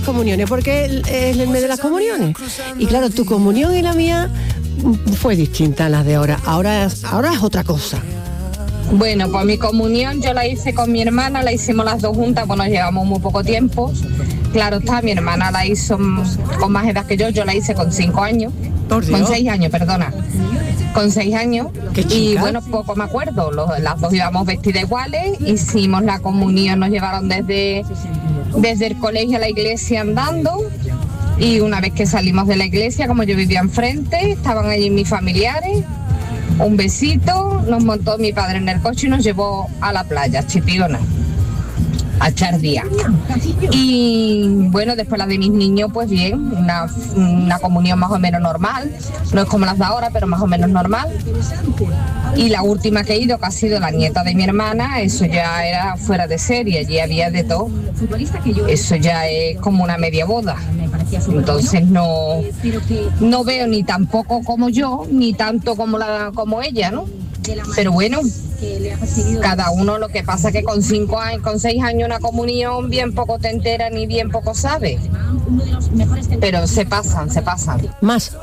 Comuniones, porque es el mes de las comuniones. Y claro, tu comunión y la mía fue distinta a las de ahora. Ahora es otra cosa. Bueno, pues mi comunión yo la hice con mi hermana, la hicimos las dos juntas, pues nos llevamos muy poco tiempo. Claro está, mi hermana la hizo con más edad que yo la hice con 5 años. Con 6 años, perdona. Con 6 años. Y bueno, poco me acuerdo, las dos íbamos vestidas iguales, hicimos la comunión, nos llevaron desde el colegio a la iglesia andando. Y una vez que salimos de la iglesia, como yo vivía enfrente, estaban allí mis familiares. Un besito, nos montó mi padre en el coche y nos llevó a la playa, Chipiona, a echar día. Y bueno, después la de mis niños, pues bien, una comunión más o menos normal, no es como las de ahora, pero más o menos normal. Y la última que he ido, que ha sido la nieta de mi hermana, eso ya era fuera de serie, allí había de todo. Eso ya es como una media boda. Entonces no veo ni tampoco como yo, ni tanto como ella, ¿no? Pero bueno, cada uno, lo que pasa que con 6 años una comunión bien poco te entera ni bien poco sabe. Pero se pasan. Más.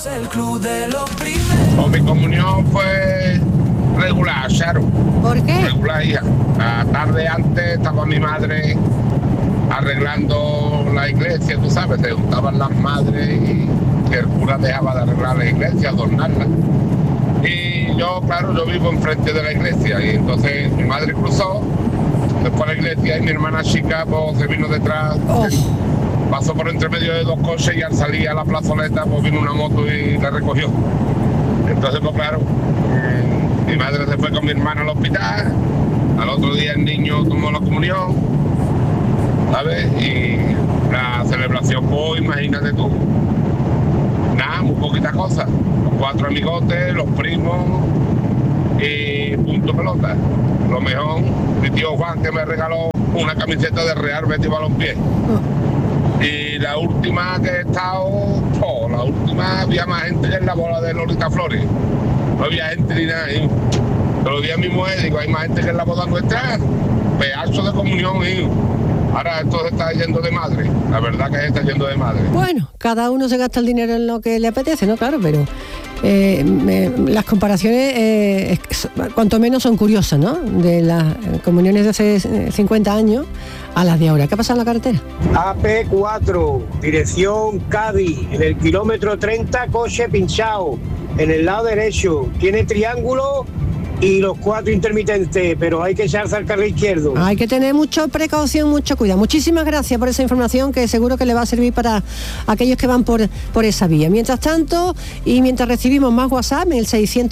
Pues mi comunión fue regular, Charo. ¿Por qué? Regular, hija. La tarde antes estaba mi madre arreglando la iglesia, tú sabes, se juntaban las madres y el cura dejaba de arreglar la iglesia, adornarla. Y yo vivo enfrente de la iglesia y entonces mi madre cruzó, se fue a la iglesia y mi hermana chica pues se vino detrás, pasó por entre medio de 2 coches y al salir a la plazoleta pues vino una moto y la recogió. Entonces pues claro, mi madre se fue con mi hermana al hospital, al otro día el niño tomó la comunión, ¿sabes? Y la celebración pues imagínate tú, nada, muy poquita cosa. 4 amigotes, los primos y punto pelota. Lo mejor, mi tío Juan que me regaló una camiseta de Real Betis Balompié. Y la última que he estado, había más gente que en la bola de Lolita Flores. No había gente ni nada. ¿Eh? Te lo di a mi mujer, digo, hay más gente que en la boda nuestra. Pedazo de comunión, ¿eh? Ahora esto se está yendo de madre, la verdad que se está yendo de madre. Bueno, cada uno se gasta el dinero en lo que le apetece, ¿no? Claro, pero las comparaciones, cuanto menos son curiosas, ¿no? De las comuniones de hace 50 años a las de ahora. ¿Qué ha pasado en la carretera? AP4, dirección Cádiz, en el kilómetro 30, coche pinchado, en el lado derecho, tiene triángulo y los 4 intermitentes, pero hay que echarse al carril izquierdo. Hay que tener mucha precaución, mucho cuidado. Muchísimas gracias por esa información que seguro que le va a servir para aquellos que van por esa vía. Mientras tanto, y mientras recibimos más WhatsApp en el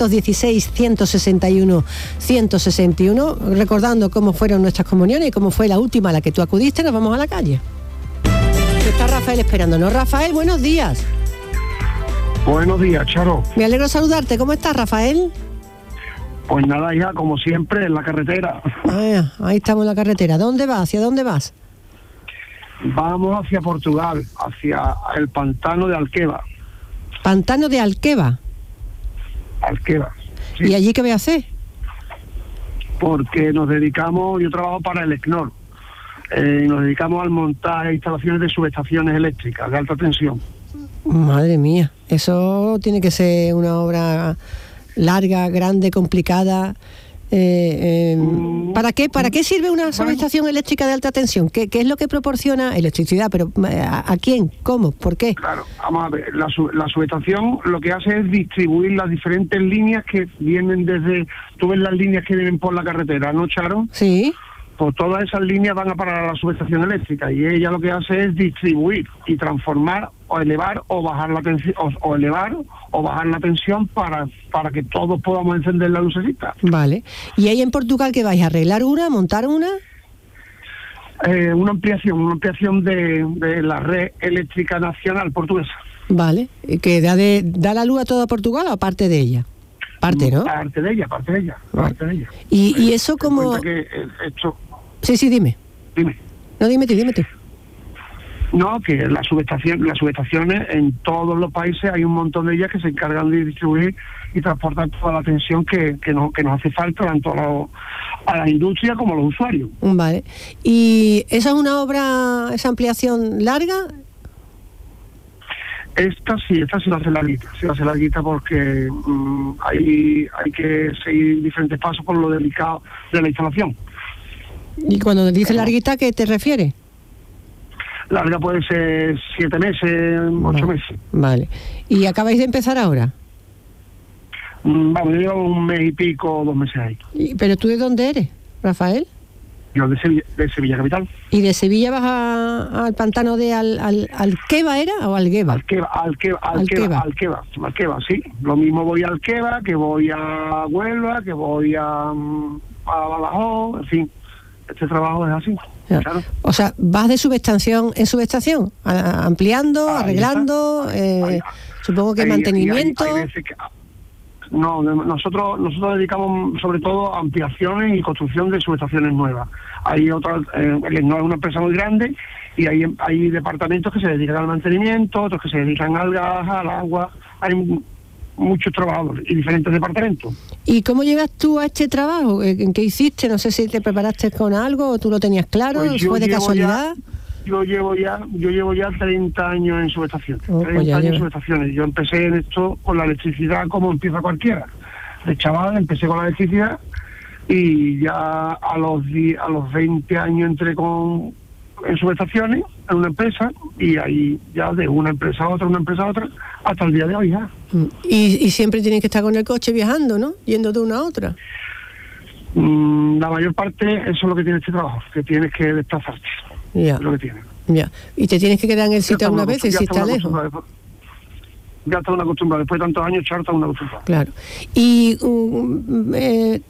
616-161-161, recordando cómo fueron nuestras comuniones y cómo fue la última a la que tú acudiste, nos vamos a la calle. Está Rafael esperándonos. Rafael, buenos días. Buenos días, Charo. Me alegro saludarte. ¿Cómo estás, Rafael? Pues nada, hija, como siempre, en la carretera. Ahí estamos en la carretera. ¿Dónde vas? ¿Hacia dónde vas? Vamos hacia Portugal, hacia el pantano de Alqueva. ¿Pantano de Alqueva? Alqueva, sí. ¿Y allí qué voy a hacer? Porque yo trabajo para el ECNOR. Nos dedicamos al montar instalaciones de subestaciones eléctricas de alta tensión. Madre mía, eso tiene que ser una obra larga, grande, complicada. ¿Para qué sirve una subestación eléctrica de alta tensión? ¿Qué es lo que proporciona electricidad? Pero ¿a quién? ¿Cómo? ¿Por qué? Claro, vamos a ver, la subestación lo que hace es distribuir las diferentes líneas que vienen desde... Tú ves las líneas que vienen por la carretera, ¿no, Charo? Sí. Pues todas esas líneas van a parar a la subestación eléctrica y ella lo que hace es distribuir y transformar o elevar o bajar la tensión, o elevar o bajar la tensión para que todos podamos encender la lucecita. Vale. ¿Y ahí en Portugal qué vais a arreglar una, montar una? Una ampliación de la red eléctrica nacional portuguesa. Vale. ¿Que da la luz a toda Portugal o aparte de ella? Parte, ¿no? Parte de ella. ¿Y eso como...? Sí, dime. No, dime tú. No, que las subestaciones en todos los países hay un montón de ellas que se encargan de distribuir y transportar toda la tensión que nos hace falta, tanto a la industria como a los usuarios. Vale. ¿Y esa es una obra, esa ampliación larga? Esta sí la hace larguita, porque hay que seguir diferentes pasos por lo delicado de la instalación. ¿Y cuando dices larguita, ¿a qué te refieres? Larga puede ser 7 meses, 8 meses. Vale. ¿Y acabáis de empezar ahora? Vamos, yo llevo 1 mes y pico, 2 meses ahí. ¿Pero tú de dónde eres, Rafael? Yo de Sevilla capital. ¿Y de Sevilla vas al pantano de Alqueva era o Algueva? Alqueva, sí. Lo mismo voy a Alqueva, que voy a Huelva, que voy a Badajoz, en fin. Este trabajo es así. Claro. O sea, vas de subestación en subestación, ampliando, arreglando, supongo que mantenimiento. Hay veces que, no, nosotros dedicamos sobre todo a ampliaciones y construcción de subestaciones nuevas. Hay otras, no es una empresa muy grande, y hay departamentos que se dedican al mantenimiento, otros que se dedican al gas, al agua. Hay muchos trabajadores y diferentes departamentos. ¿Y cómo llegas tú a este trabajo? ¿En qué hiciste? No sé si te preparaste con algo o tú lo tenías claro, pues ¿fue de casualidad? Yo llevo ya 30 años en subestaciones. 30 años en subestaciones. Yo empecé en esto con la electricidad como empieza cualquiera. De chaval empecé con la electricidad y ya a los 20 años entré en subestaciones, en una empresa, y ahí ya de una empresa a otra, hasta el día de hoy ya. Y siempre tienes que estar con el coche viajando, ¿no? Yendo de una a otra. La mayor parte, eso es lo que tiene este trabajo, que tienes que desplazarte. Ya. Es lo que tiene. Ya. Y te tienes que quedar en el sitio alguna vez si está lejos. Ya está una costumbre, después de tantos años, charta una costumbre. Claro. Y